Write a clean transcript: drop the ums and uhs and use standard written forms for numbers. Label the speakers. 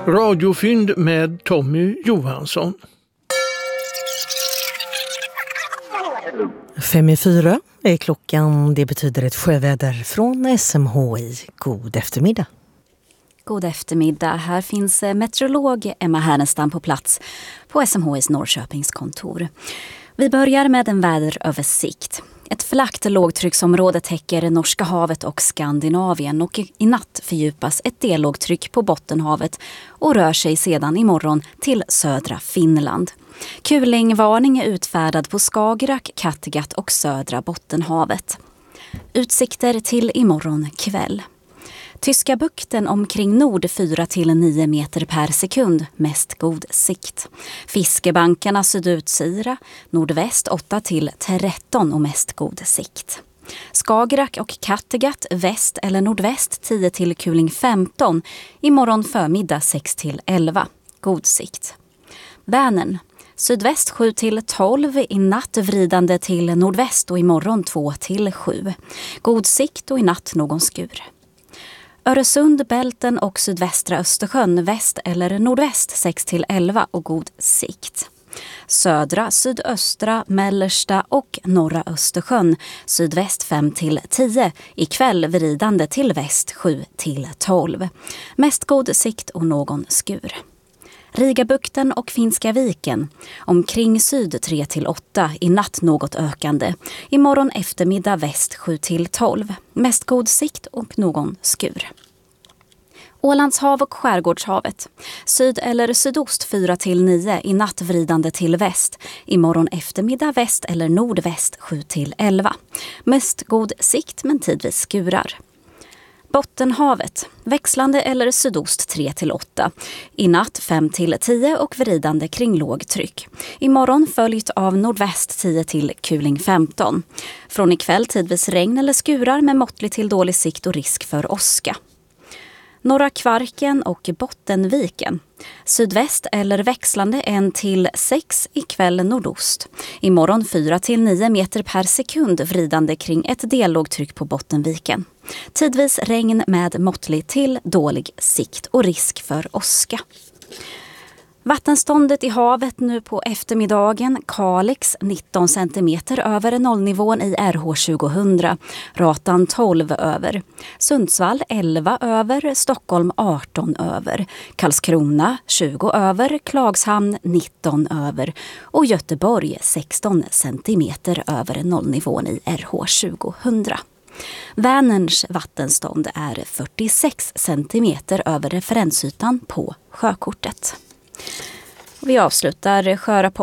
Speaker 1: Radiofynd med Tommy Johansson.
Speaker 2: 5:04 är klockan. Det betyder ett sjöväder från SMHI. God eftermiddag.
Speaker 3: God eftermiddag. Här finns meteorolog Emma Härnestam på plats på SMHIs Norrköpingskontor. Vi börjar med en väderöversikt. Ett flackt lågtrycksområde täcker Norska havet och Skandinavien och i natt fördjupas ett dellågtryck på Bottenhavet och rör sig sedan imorgon till södra Finland. Kulingvarning är utfärdad på Skagerrak, Kattegatt och södra Bottenhavet. Utsikter till imorgon kväll. Tyska bukten omkring nord 4-9 meter per sekund, mest god sikt. Fiskebankarna sydutsira, nordväst 8-13 och mest god sikt. Skagerrak och Kattegatt väst eller nordväst 10 till kuling 15, imorgon förmiddag 6-11, god sikt. Vänern. Sydväst 7-12, i natt vridande till nordväst och imorgon 2-7. God sikt och i natt någon skur. Öresund, Bälten och sydvästra Östersjön väst eller nordväst 6-11 och god sikt. Södra, sydöstra, mellersta och norra Östersjön sydväst 5-10, ikväll vridande till väst 7-12. Mest god sikt och någon skur. Rigabukten och Finska viken, omkring syd 3-8, i natt något ökande. Imorgon eftermiddag väst 7-12, mest god sikt och någon skur. Ålandshav och skärgårdshavet, syd eller sydost 4-9, i natt vridande till väst. Imorgon eftermiddag väst eller nordväst 7-11, mest god sikt men tidvis skurar. Bottenhavet, växlande eller sydost 3-8. I natt 5-10 och vridande kring lågtryck. Imorgon följt av nordväst 10 till kuling 15. Från ikväll tidvis regn eller skurar med måttlig till dålig sikt och risk för åska. Norra Kvarken och Bottenviken. Sydväst eller växlande 1-6, ikväll nordost. Imorgon 4-9 meter per sekund vridande kring ett dellågtryck på Bottenviken. Tidvis regn med måttlig till dålig sikt och risk för åska. Vattenståndet i havet nu på eftermiddagen. Kalix 19 cm över nollnivån i RH 2000. Ratan 12 över. Sundsvall 11 över. Stockholm 18 över. Karlskrona 20 över. Klagshamn 19 över. Och Göteborg 16 cm över nollnivån i RH 2000. Vänerns vattenstånd är 46 cm över referensytan på sjökortet. Vi avslutar sjörapporten